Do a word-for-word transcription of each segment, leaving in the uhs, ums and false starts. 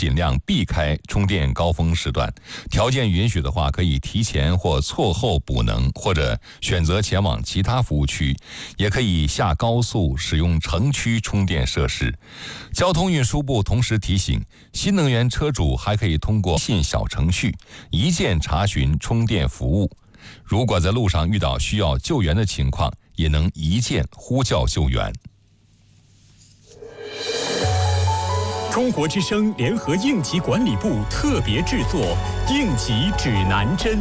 尽量避开充电高峰时段。条件允许的话，可以提前或错后补能，或者选择前往其他服务区，也可以下高速使用城区充电设施。交通运输部同时提醒，新能源车主还可以通过微信小程序一键查询充电服务。如果在路上遇到需要救援的情况，也能一键呼叫救援。 中国之声联合应急管理部特别制作《应急指南针》。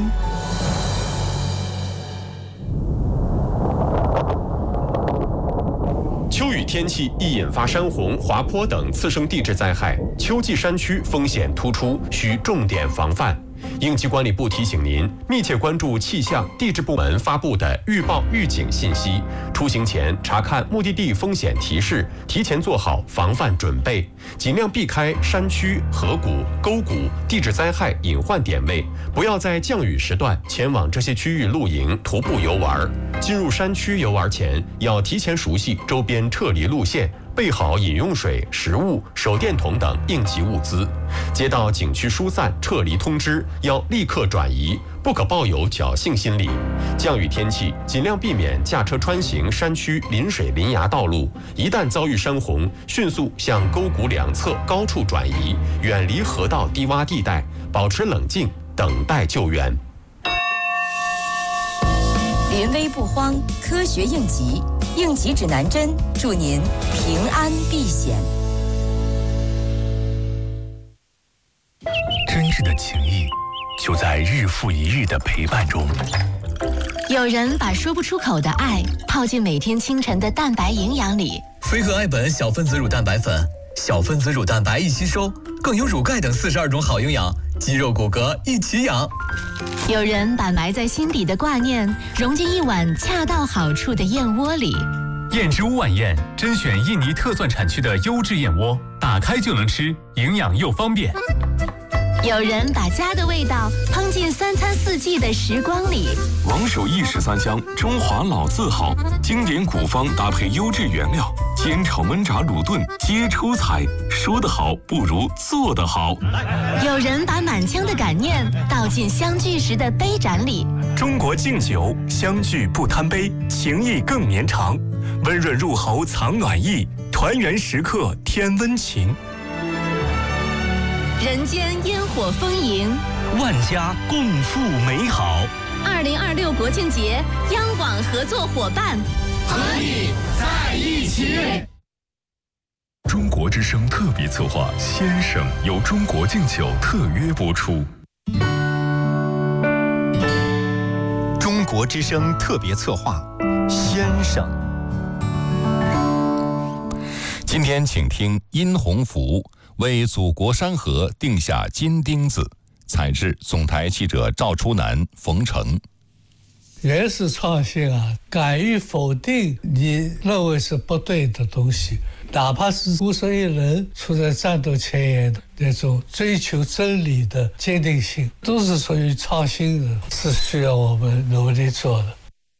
秋雨天气易引发山洪、滑坡等次生地质灾害，秋季山区风险突出，需重点防范。应急管理部提醒您，密切关注气象、地质部门发布的预报预警信息，出行前查看目的地风险提示，提前做好防范准备，尽量避开山区、河谷、沟谷、地质灾害隐患点位，不要在降雨时段前往这些区域露营、徒步游玩。进入山区游玩前，要提前熟悉周边撤离路线，备好饮用水、食物、手电筒等应急物资。接到景区疏散、撤离通知，要立刻转移，不可抱有侥幸心理。降雨天气，尽量避免驾车穿行山区临水临崖道路。一旦遭遇山洪，迅速向沟谷两侧高处转移，远离河道低洼地带，保持冷静，等待救援。 临危不慌，科学应急，应急指南针，祝您平安避险。 真挚的情谊就在日复一日的陪伴中。 有人把说不出口的爱泡进每天清晨的蛋白营养里。 飞鹤爱本小分子乳蛋白粉，小分子乳蛋白一吸收，更有乳钙等四十二种好营养，肌肉骨骼一起养。 有人把埋在心底的挂念融进一碗恰到好处的燕窝里。 燕之屋晚宴甄选印尼特蒜产区的优质燕窝，打开就能吃，营养又方便。 有人把家的味道烹进三餐四季的时光里。 王守义十三香，中华老字号，经典古方搭配优质原料，煎炒焖炸卤炖皆出彩。说得好不如做得好。 有人把满腔的感念倒进相聚时的杯盏里。 中国敬酒，相聚不贪杯，情谊更绵长。温润入喉藏暖意，团圆时刻添温情。 人间烟火丰盈， 万家共赴美好。 二零二六国庆节，央广合作伙伴， 和你在一起。 中国之声特别策划《先生》由中国敬酒特约播出。 中国之声特别策划《先生》。 今天请听殷洪福为祖国山河定下金钉子，采制总台记者赵初南、冯成。 原始创新啊，敢于否定你认为是不对的东西，哪怕是孤身一人处在战斗前沿的那种追求真理的坚定性，都是属于创新的，是需要我们努力做的。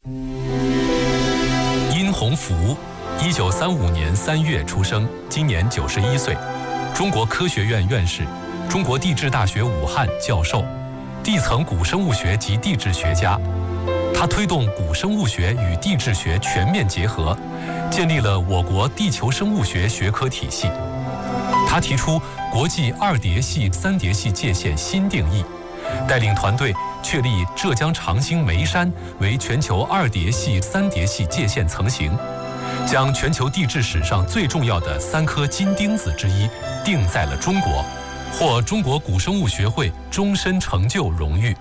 殷洪福，一九三五年三月出生，今年九十一岁。中国科学院院士，中国地质大学武汉教授，地层古生物学及地质学家。他推动古生物学与地质学全面结合，建立了我国地球生物学学科体系。他提出国际二叠系、三叠系界限新定义，带领团队确立浙江长兴眉山为全球二叠系、三叠系界限层型，将全球地质史上最重要的三颗金钉子之一定在了中国，获中国古生物学会终身成就荣誉。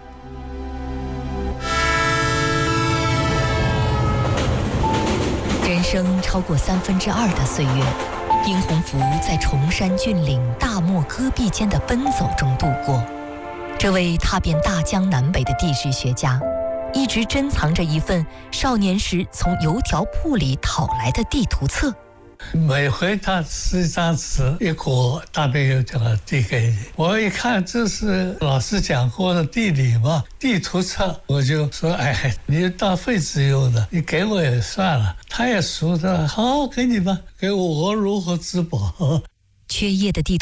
人生超过三分之二的岁月，殷洪福在崇山峻岭、大漠戈壁间的奔走中度过。这位踏遍大江南北的地质学家，一直珍藏着一份少年时从邮条铺里讨来的地图册。 每回他撕一张纸，一股大便油条递给你。我一看这是老师讲过的地理嘛，地图册，我就说：“哎，你当废纸用的，你给我也算了。”他也熟的，好，给你吧，给我，我如何自保？ 缺页的地图。